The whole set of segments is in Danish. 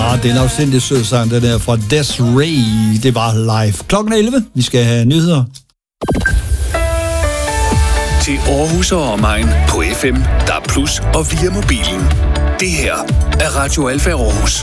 Det er en afsindig sød sang, den der fra Des'Ree. Det var live. Klokken 11. Vi skal have nyheder. Til Aarhus og omegn på FM, DAB+ og via mobilen. Det her er Radio Alfa Aarhus.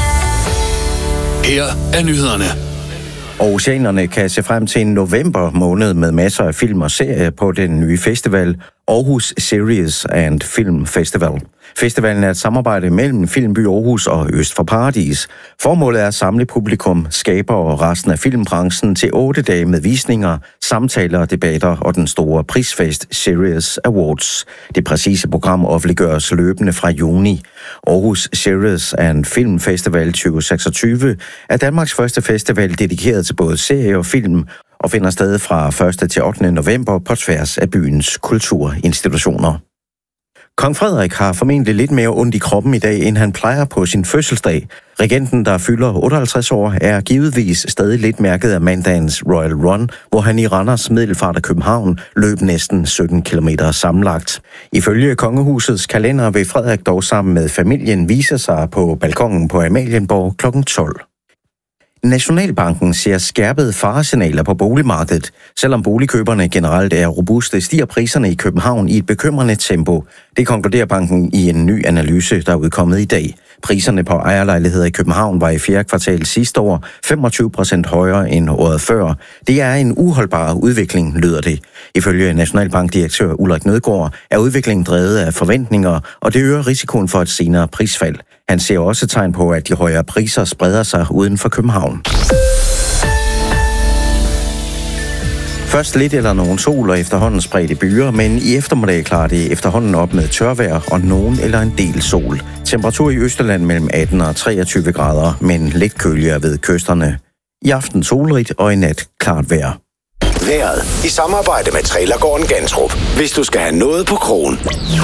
Her er nyhederne. Aarhusianerne kan se frem til en november måned med masser af film og serier på den nye festival, Aarhus Series and Film Festival. Festivalen er et samarbejde mellem Filmby Aarhus og Øst for Paradis. Formålet er at samle publikum, skaber og resten af filmbranchen til 8 dage med visninger, samtaler, debatter og den store prisfest Series Awards. Det præcise program offentliggøres løbende fra juni. Aarhus Series and Film Festival 2026 er Danmarks første festival dedikeret til både serie og film, og finder sted fra 1. til 8. november på tværs af byens kulturinstitutioner. Kong Frederik har formentlig lidt mere ondt i kroppen i dag, end han plejer på sin fødselsdag. Regenten, der fylder 58 år, er givetvis stadig lidt mærket af mandagens Royal Run, hvor han i Randers Middelfart af København løb næsten 17 km sammenlagt. Ifølge kongehusets kalender vil Frederik dog sammen med familien vise sig på balkongen på Amalienborg kl. 12. Nationalbanken ser skærpede faresignaler på boligmarkedet. Selvom boligkøberne generelt er robuste, stiger priserne i København i et bekymrende tempo. Det konkluderer banken i en ny analyse, der er udkommet i dag. Priserne på ejerlejligheder i København var i 4. kvartal sidste år 25% højere end året før. Det er en uholdbar udvikling, lyder det. Ifølge Nationalbankdirektør Ulrik Nødgaard er udviklingen drevet af forventninger, og det øger risikoen for et senere prisfald. Han ser også tegn på, at de højere priser spreder sig uden for København. Først lidt eller nogen sol og efterhånden spredte byer, men i eftermiddag klarer det efterhånden op med tørvejr og nogen eller en del sol. Temperatur i Østjylland mellem 18 og 23 grader, men lidt køligere ved kysterne. I aften solrigt og i nat klart vejr. Vejret i samarbejde med Trailergården Gantrup. Hvis du skal have noget på krogen.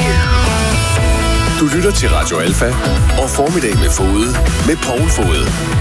Du lytter til Radio Alfa og Formiddag med Fode med Poul Fode.